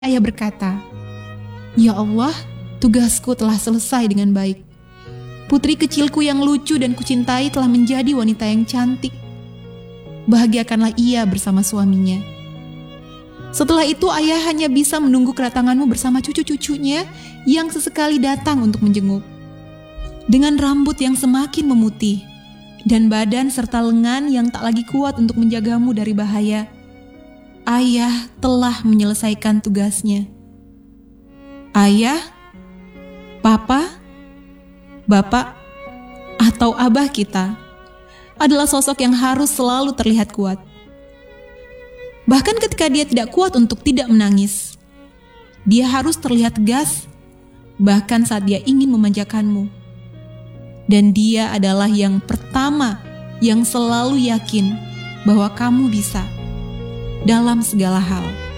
Ayah berkata, "Ya Allah, tugasku telah selesai dengan baik. Putri kecilku yang lucu dan kucintai telah menjadi wanita yang cantik. Bahagiakanlah ia bersama suaminya." Setelah itu ayah hanya bisa menunggu kedatanganmu bersama cucu-cucunya yang sesekali datang untuk menjenguk. Dengan rambut yang semakin memutih dan badan serta lengan yang tak lagi kuat untuk menjagamu dari bahaya, ayah telah menyelesaikan tugasnya. Ayah, papa, bapak, atau abah kita adalah sosok yang harus selalu terlihat kuat. Bahkan ketika dia tidak kuat untuk tidak menangis, dia harus terlihat tegas, bahkan saat dia ingin memanjakanmu. Dan dia adalah yang pertama yang selalu yakin bahwa kamu bisa dalam segala hal.